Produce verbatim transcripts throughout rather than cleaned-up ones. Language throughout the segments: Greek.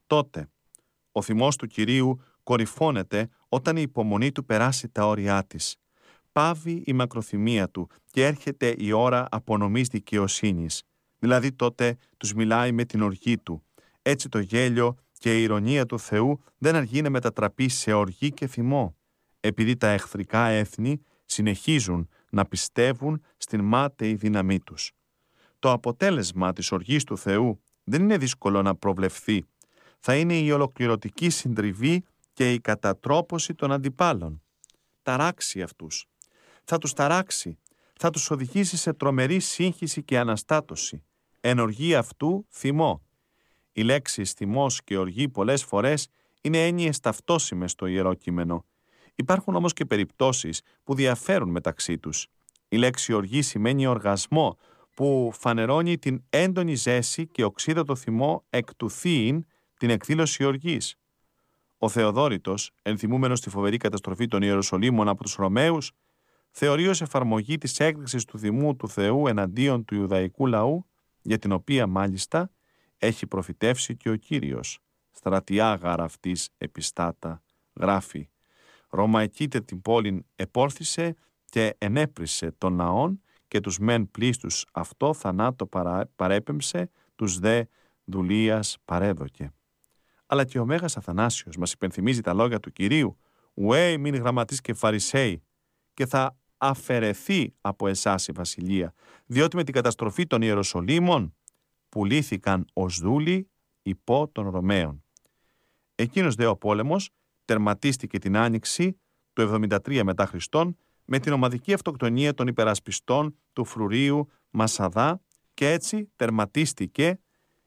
Τότε ο θυμός του Κυρίου κορυφώνεται όταν η υπομονή του περάσει τα όρια της. Πάβει η μακροθυμία του και έρχεται η ώρα απονομής δικαιοσύνης. Δηλαδή τότε τους μιλάει με την οργή του. Έτσι το γέλιο και η ηρωνία του Θεού δεν αργεί να μετατραπεί σε οργή και θυμό, επειδή τα εχθρικά έθνη συνεχίζουν να πιστεύουν στην μάταιη δύναμή τους. Το αποτέλεσμα της οργής του Θεού δεν είναι δύσκολο να προβλεφθεί. Θα είναι η ολοκληρωτική συντριβή και η κατατρόπωση των αντιπάλων. Ταράξει αυτούς. Θα τους ταράξει. Θα τους οδηγήσει σε τρομερή σύγχυση και αναστάτωση. Εν οργή αυτού θυμό. Οι λέξεις θυμός και οργή πολλές φορές είναι έννοιες ταυτόσιμες στο Ιερό Κείμενο. Υπάρχουν όμως και περιπτώσεις που διαφέρουν μεταξύ τους. Η λέξη οργή σημαίνει οργασμό, που φανερώνει την έντονη ζέση και οξύδατο θυμό εκ του θείην, την εκδήλωση οργής. Ο Θεοδόρητος, ενθυμούμενος στη φοβερή καταστροφή των Ιεροσολύμων από τους Ρωμαίους, θεωρεί ως εφαρμογή της έκρηξης του θυμού του Θεού εναντίον του Ιουδαϊκού λαού, για την οποία μάλιστα έχει προφητεύσει και ο Κύριος. Στρατιά γαραφτής επιστάτα, γράφει: Ρωμαϊκήτε την πόλην επόρθησε και ενέπρισε των ναών και τους μεν πλήστους αυτό θανάτο παρά, παρέπεμψε, τους δε δουλείας παρέδοκε. Αλλά και ο Μέγας Αθανάσιος μας υπενθυμίζει τα λόγια του Κυρίου: «Ουέι μην γραμματείς και φαρισαίοι, και θα αφαιρεθεί από εσάς η βασιλεία, διότι με την καταστροφή των Ιεροσολύμων πουλήθηκαν ως δούλοι υπό των Ρωμαίων». Εκείνος δε ο πόλεμος τερματίστηκε την άνοιξη του εβδομήντα τρία μετά Χριστόν με την ομαδική αυτοκτονία των υπερασπιστών του φρουρίου Μασαδά, και έτσι τερματίστηκε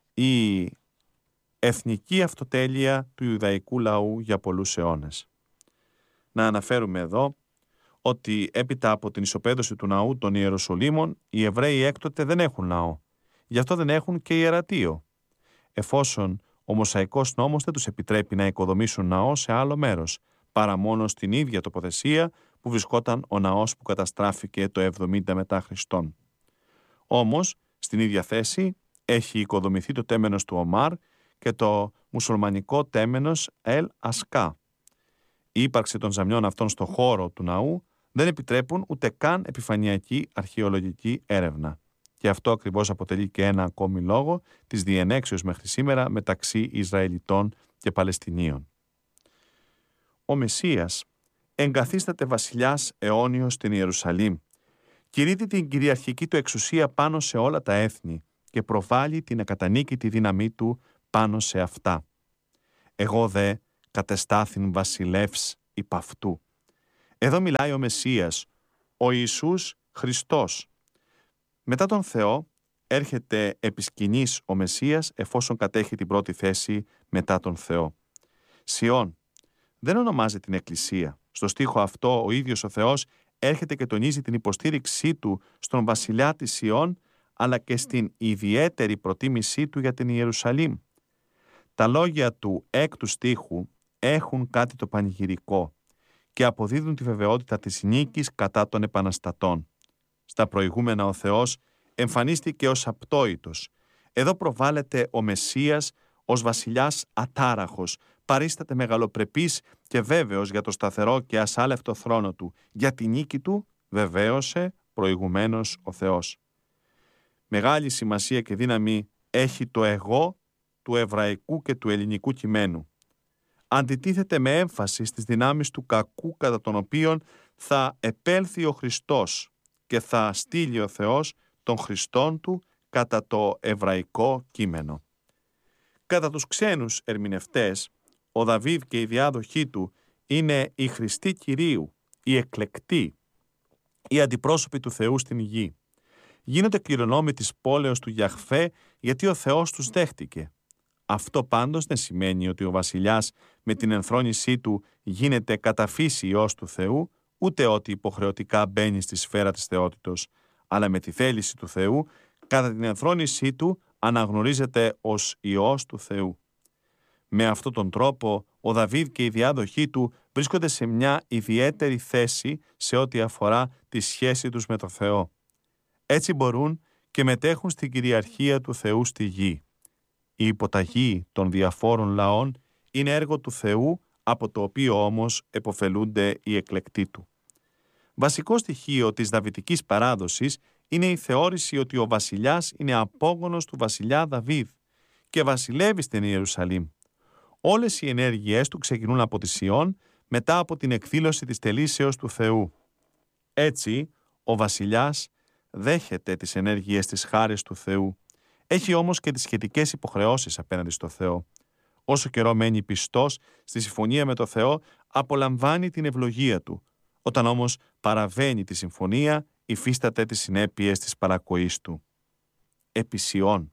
η εθνική αυτοτέλεια του Ιουδαϊκού λαού για πολλούς αιώνες. Να αναφέρουμε εδώ ότι έπειτα από την ισοπαίδωση του ναού των Ιεροσολύμων, οι Εβραίοι έκτοτε δεν έχουν ναό. Γι' αυτό δεν έχουν και ιερατείο, εφόσον ο Μωσαϊκός νόμος δεν τους επιτρέπει να οικοδομήσουν ναό σε άλλο μέρος, παρά μόνο στην ίδια τοποθεσία που βρισκόταν ο ναός που καταστράφηκε το εβδομήντα μετά Χριστόν. Όμως, στην ίδια θέση έχει οικοδομηθεί το τέμενος του Ομάρ και το μουσουλμανικό τέμενος Ελ Ασκά. Η ύπαρξη των ζαμιών αυτών στο χώρο του ναού δεν επιτρέπουν ούτε καν επιφανειακή αρχαιολογική έρευνα. Και αυτό ακριβώς αποτελεί και ένα ακόμη λόγο της διενέξεως μέχρι σήμερα μεταξύ Ισραηλιτών και Παλαιστινίων. Ο Μεσσίας εγκαθίσταται βασιλιάς αιώνιος στην Ιερουσαλήμ, κηρύττει την κυριαρχική του εξουσία πάνω σε όλα τα έθνη και προβάλλει την ακατανίκητη δύναμή του πάνω σε αυτά. «Εγώ δε κατεστάθην βασιλεύς υπ' αυτού». Εδώ μιλάει ο Μεσσίας, ο Ιησούς Χριστός. Μετά τον Θεό έρχεται επί σκηνής ο Μεσσίας, εφόσον κατέχει την πρώτη θέση μετά τον Θεό. Σιών δεν ονομάζει την Εκκλησία. Στο στίχο αυτό ο ίδιος ο Θεός έρχεται και τονίζει την υποστήριξή του στον βασιλιά της Σιών, αλλά και στην ιδιαίτερη προτίμησή του για την Ιερουσαλήμ. Τα λόγια του έκτου στίχου έχουν κάτι το πανηγυρικό και αποδίδουν τη βεβαιότητα της νίκης κατά των επαναστατών. Στα προηγούμενα ο Θεός εμφανίστηκε ως απτόητος. Εδώ προβάλλεται ο Μεσσίας ως βασιλιάς ατάραχος, παρίσταται μεγαλοπρεπής και βέβαιος για το σταθερό και ασάλευτο θρόνο του. Για τη νίκη του βεβαίωσε προηγουμένως ο Θεός. Μεγάλη σημασία και δύναμη έχει το εγώ του εβραϊκού και του ελληνικού κειμένου. Αντιτίθεται με έμφαση στις δυνάμεις του κακού κατά των οποίων θα επέλθει ο Χριστός και θα στείλει ο Θεός των Χριστών του κατά το εβραϊκό κείμενο. Κατά τους ξένους ερμηνευτές, ο Δαβίδ και οι διάδοχοί του είναι οι Χριστοί Κυρίου, οι εκλεκτοί, οι αντιπρόσωποι του Θεού στην γη. Γίνονται κληρονόμοι της πόλεως του Γιαχβέ γιατί ο Θεός τους δέχτηκε. Αυτό πάντως δεν σημαίνει ότι ο βασιλιάς με την ενθρόνησή του γίνεται κατά φύση Υιός του Θεού, ούτε ότι υποχρεωτικά μπαίνει στη σφαίρα της θεότητος, αλλά με τη θέληση του Θεού, κατά την ενθρόνησή του αναγνωρίζεται ως Υιός του Θεού. Με αυτόν τον τρόπο, ο Δαβίδ και οι διάδοχοί του βρίσκονται σε μια ιδιαίτερη θέση σε ό,τι αφορά τη σχέση τους με το Θεό. Έτσι μπορούν και μετέχουν στην κυριαρχία του Θεού στη γη. Η υποταγή των διαφόρων λαών είναι έργο του Θεού, από το οποίο όμως επωφελούνται οι εκλεκτοί του. Βασικό στοιχείο της δαβητικής παράδοσης είναι η θεώρηση ότι ο βασιλιάς είναι απόγονος του βασιλιά Δαβίδ και βασιλεύει στην Ιερουσαλήμ. Όλες οι ενέργειές του ξεκινούν από τη Σιών μετά από την εκδήλωση της τελήσεως του Θεού. Έτσι, ο βασιλιάς δέχεται τις ενέργειες της χάρης του Θεού. Έχει όμως και τις σχετικές υποχρεώσεις απέναντι στο Θεό. Όσο καιρό μένει πιστός στη συμφωνία με το Θεό, απολαμβάνει την ευλογία του. Όταν όμως παραβαίνει τη συμφωνία, υφίσταται τις συνέπειες της παρακοής του. Επισιών.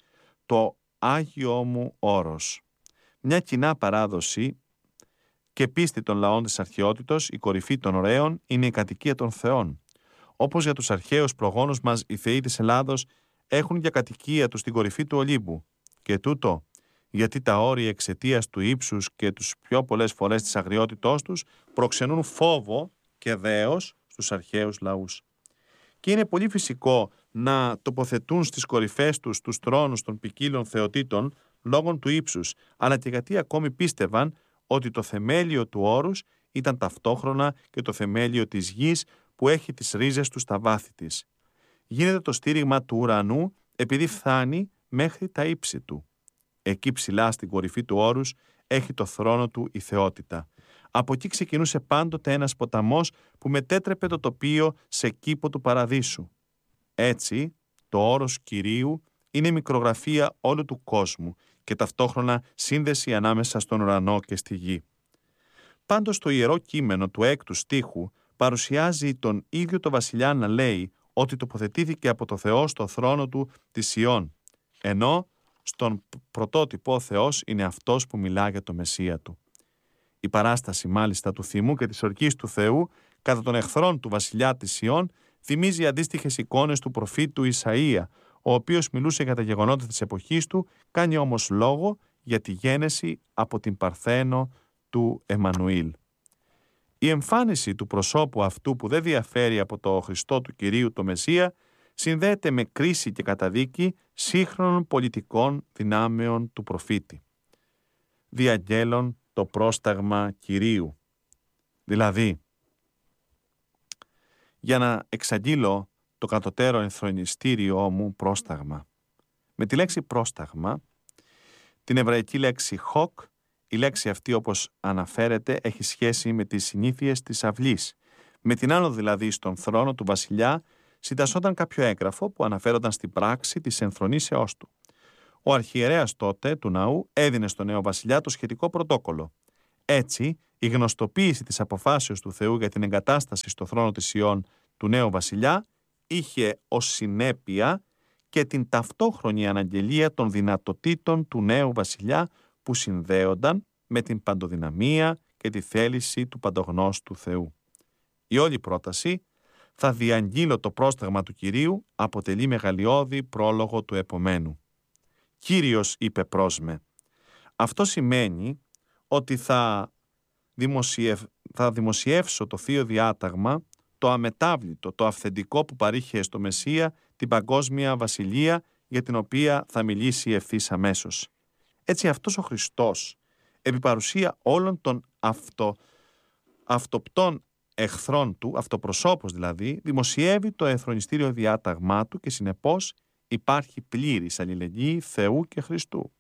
Το Άγιο μου όρος. Μια κοινά παράδοση και πίστη των λαών της αρχαιότητος, η κορυφή των ωραίων είναι η κατοικία των θεών. Όπως για τους αρχαίους προγόνους μας, οι θεοί της Ελλάδος έχουν για κατοικία τους την κορυφή του Ολύμπου. Και τούτο γιατί τα όρια εξαιτίας του ύψους και τους πιο πολλές φορές της αγριότητός τους προξενούν φόβο και δέος στους αρχαίους λαούς. Και είναι πολύ φυσικό να τοποθετούν στις κορυφές τους τους θρόνους των ποικίλων θεοτήτων λόγω του ύψους, αλλά και γιατί ακόμη πίστευαν ότι το θεμέλιο του όρους ήταν ταυτόχρονα και το θεμέλιο της γης που έχει τις ρίζες του στα βάθη της. Γίνεται το στήριγμα του ουρανού επειδή φτάνει μέχρι τα ύψη του. Εκεί ψηλά στην κορυφή του όρους έχει το θρόνο του η θεότητα. Από εκεί ξεκινούσε πάντοτε ένας ποταμός που μετέτρεπε το τοπίο σε κήπο του παραδείσου. Έτσι, το όρος Κυρίου είναι μικρογραφία όλου του κόσμου και ταυτόχρονα σύνδεση ανάμεσα στον ουρανό και στη γη. Πάντως το ιερό κείμενο του έκτου στίχου παρουσιάζει τον ίδιο το βασιλιά να λέει ότι τοποθετήθηκε από το Θεό στο θρόνο του της Σιών, ενώ στον πρωτότυπο ο Θεός είναι αυτός που μιλά για το Μεσσία του. Η παράσταση μάλιστα του θυμού και της ορκής του Θεού κατά των εχθρών του βασιλιά της Σιών θυμίζει αντίστοιχες εικόνες του προφήτου Ισαΐα, ο οποίος μιλούσε για τα γεγονότα της εποχής του, κάνει όμως λόγο για τη γένεση από την Παρθένο του Εμμανουήλ. Η εμφάνιση του προσώπου αυτού που δεν διαφέρει από το Χριστό του Κυρίου το Μεσσία συνδέεται με κρίση και καταδίκη σύγχρονων πολιτικών δυνάμεων του προφήτη. Διαγγέλων το πρόσταγμα Κυρίου. Δηλαδή, για να εξαγγείλω το κατωτέρω ενθρονιστήριό μου πρόσταγμα. Με τη λέξη πρόσταγμα, την εβραϊκή λέξη χοκ, η λέξη αυτή όπως αναφέρεται έχει σχέση με τις συνήθειες της αυλής. Με την άλλο δηλαδή στον θρόνο του βασιλιά συντασσόταν κάποιο έγγραφο που αναφέρονταν στην πράξη της ενθρονήσεώς του. Ο αρχιερέας τότε του ναού έδινε στον νέο βασιλιά το σχετικό πρωτόκολλο. Έτσι, η γνωστοποίηση της αποφάσεως του Θεού για την εγκατάσταση στο θρόνο της Σιών του νέου βασιλιά είχε ως συνέπεια και την ταυτόχρονη αναγγελία των δυνατοτήτων του νέου βασιλιά που συνδέονταν με την παντοδυναμία και τη θέληση του παντογνώστου Θεού. Η όλη πρόταση «Θα διαγγείλω το πρόσταγμα του Κυρίου» αποτελεί μεγαλειώδη πρόλογο του επομένου. «Κύριος είπε προς με». Αυτό σημαίνει ότι θα, δημοσιευ... θα δημοσιεύσω το Θείο Διάταγμα, το αμετάβλητο, το αυθεντικό που παρήχε στο Μεσσία την παγκόσμια βασιλεία για την οποία θα μιλήσει ευθύς αμέσως. Έτσι αυτός ο Χριστός, επί παρουσία όλων των αυτο... αυτοπτών εχθρών του, αυτοπροσώπους δηλαδή, δημοσιεύει το ενθρονιστήριο διάταγμά του και συνεπώς υπάρχει πλήρης αλληλεγγύη Θεού και Χριστού.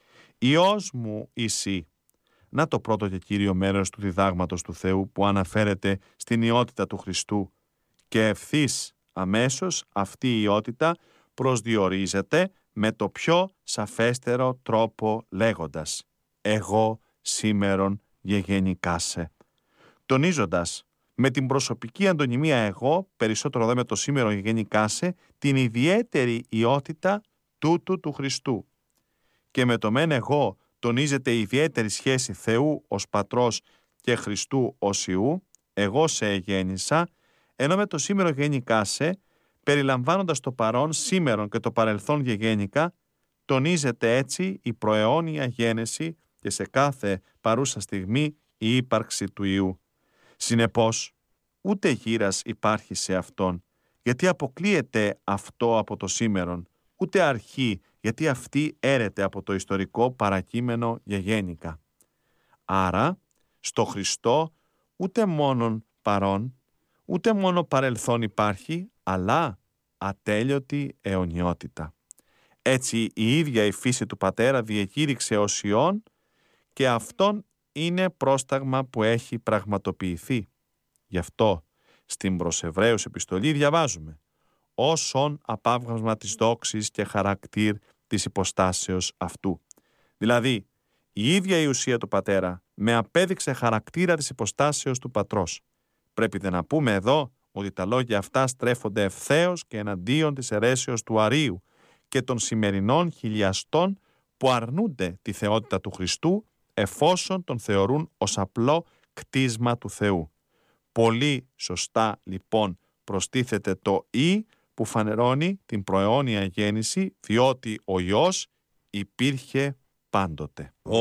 «Υιός μου εσύ». Να το πρώτο και κύριο μέρος του διδάγματος του Θεού που αναφέρεται στην ιότητα του Χριστού και ευθύς αμέσως αυτή η ιότητα προσδιορίζεται με το πιο σαφέστερο τρόπο λέγοντας «Εγώ σήμερον γεγεννικάσε», τονίζοντας με την προσωπική αντωνυμία «εγώ», περισσότερο δε με το σήμερον γεγεννικάσε, την ιδιαίτερη ιότητα τούτου του Χριστού. Και με το μεν εγώ τονίζεται η ιδιαίτερη σχέση Θεού ως Πατρός και Χριστού ως Υιού, εγώ σε εγέννησα, ενώ με το σήμερον γεγεννικάσε, περιλαμβάνοντας το παρόν σήμερον και το παρελθόν γεγέννηκα, τονίζεται έτσι η προαιώνια γένεση και σε κάθε παρούσα στιγμή η ύπαρξη του Υιού. Συνεπώς, ούτε γύρας υπάρχει σε Αυτόν, γιατί αποκλείεται αυτό από το σήμερον, ούτε αρχή, γιατί αυτή έρεται από το ιστορικό παρακείμενο γεγένικα. Άρα, στο Χριστό ούτε μόνον παρόν, ούτε μόνο παρελθόν υπάρχει, αλλά ατέλειωτη αιωνιότητα. Έτσι η ίδια η φύση του Πατέρα διεκήρυξε ως Υιόν και αυτόν είναι πρόσταγμα που έχει πραγματοποιηθεί. Γι' αυτό στην προς Εβραίους επιστολή διαβάζουμε «Όσον απάβγασμα της δόξης και χαρακτήρ της υποστάσεως αυτού». Δηλαδή, η ίδια η ουσία του Πατέρα με απέδειξε χαρακτήρα της υποστάσεως του Πατρός. Πρέπει να πούμε εδώ ότι τα λόγια αυτά στρέφονται ευθέως και εναντίον της αιρέσεως του Αρείου και των σημερινών χιλιαστών που αρνούνται τη θεότητα του Χριστού εφόσον τον θεωρούν ως απλό κτίσμα του Θεού. Πολύ σωστά λοιπόν προστίθεται το «ή» που φανερώνει την προαιώνια γέννηση, διότι ο Υιός υπήρχε πάντοτε.